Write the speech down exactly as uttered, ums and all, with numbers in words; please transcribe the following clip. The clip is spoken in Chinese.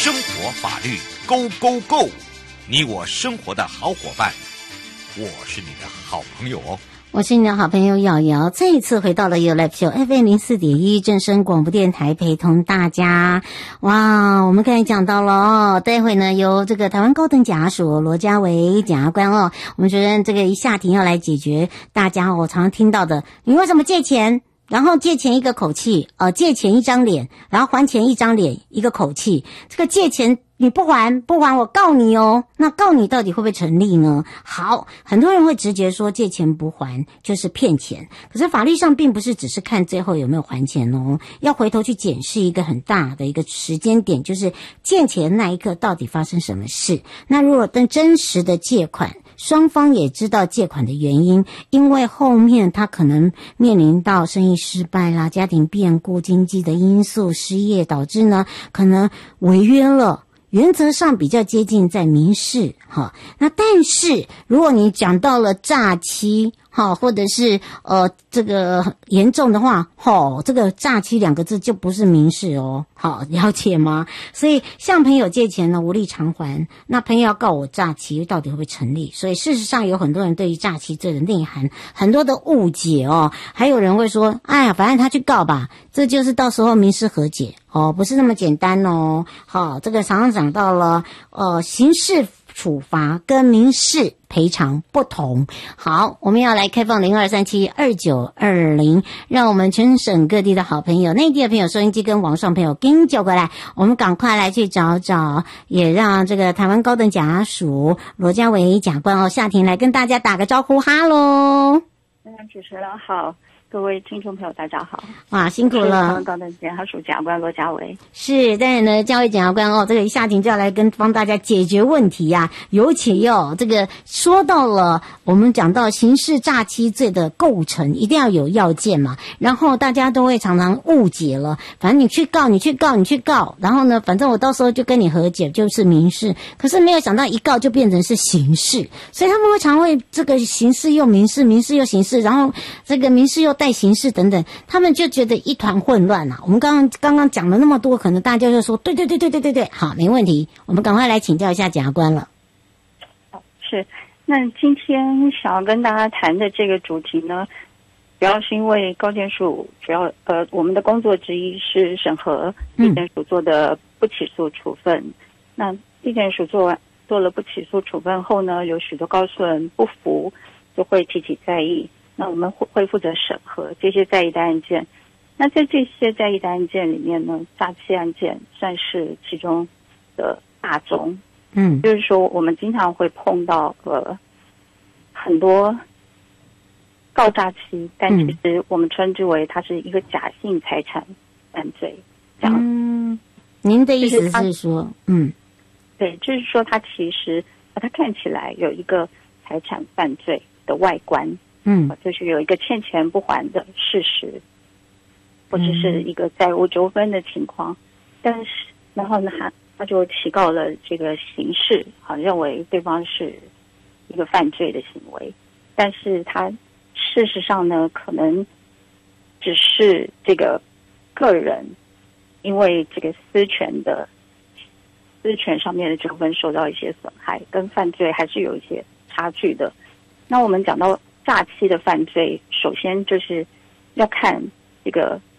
生活法律 Go Go Go， 你我生活的好伙伴，我是你的好朋友哦。 我是你的好朋友瑶瑶，再一次回到了 You Live Show F M 零四点一正声广播电台，陪同大家。哇，我们刚才讲到了哦，待会呢由这个台湾高等检察署罗家维检察官哦，我们觉得这个一下庭要来解决大家哦常常听到的，你为什么借钱？然后借钱一个口气，呃，借钱一张脸，然后还钱一张脸，一个口气。这个借钱你不还，不还我告你哦。那告你到底会不会成立呢？好，很多人会直觉说借钱不还就是骗钱，可是法律上并不是只是看最后有没有还钱哦，要回头去检视一个很大的一个时间点，就是借钱那一刻到底发生什么事。那如果跟真实的借款，双方也知道借款的原因，因为后面他可能面临到生意失败啦、家庭变故、经济的因素、失业，导致呢可能违约了。原则上比较接近在民事哈，那但是如果你讲到了诈欺哈，或者是呃这个严重的话，吼，这个诈欺两个字就不是民事哦，好，了解吗？所以向朋友借钱呢无力偿还，那朋友要告我诈欺，到底会不会成立？所以事实上有很多人对于诈欺这个内涵很多的误解哦，还有人会说，哎呀，反正他去告吧，这就是到时候民事和解哦，不是那么简单哦。好，这个常常讲到了呃刑事处罚跟民事赔偿不同。好，我们要来开放零二三七二九二零，让我们全省各地的好朋友、内地的朋友、收音机跟网上朋友跟叫过来，我们赶快来去找找，也让这个台湾高等检察署罗家维检察官哦夏庭来跟大家打个招呼，哈喽。 嗯，主持人好，各位听众朋友大家好。 哇，辛苦了。 台湾高等检察署检察官罗家维。 是，但是呢，家维检察官哦，这个一下庭就要来跟帮大家解决问题呀、啊。尤其哦，这个说到了我们讲到刑事诈欺罪的构成，一定要有要件嘛。然后大家都会常常误解了，反正你去告，你去告，你去告，然后呢，反正我到时候就跟你和解，就是民事。可是没有想到一告就变成是刑事，所以他们会常会这个刑事又民事，民事又刑事，然后这个民事又带刑事等等，他们就觉得一团混乱啊。我们刚刚刚刚讲了那么多，可能大家就说对对对对对对对，好，没问题，我们赶快来请教一下检察官了。 好，是，那今天想要跟大家谈的这个主题呢，主要是因为高检署主要呃我们的工作之一是审核地检署做的不起诉处分。嗯、那地检署做完做了不起诉处分后呢，有许多告诉人不服，就会提起再议。那我们会会负责审核这些在议的案件。那在这些在议的案件里面呢，诈欺案件算是其中的大宗。嗯，就是说我们经常会碰到呃很多告诈欺，但其实我们称之为它是一个假性财产犯罪。这样，嗯， 您的意思是说，嗯， 对，就是说它其实它看起来有一个财产犯罪的外观。嗯，就是有一个欠钱不还的事实，或者是一个债务纠纷的情况，但是然后呢，他他就提告了这个刑事，好认为对方是一个犯罪的行为，但是他事实上呢，可能只是这个个人因为这个私权的私权上面的纠纷受到一些损害，跟犯罪还是有一些差距的。那我们讲到诈欺的犯罪，首先就是要看这个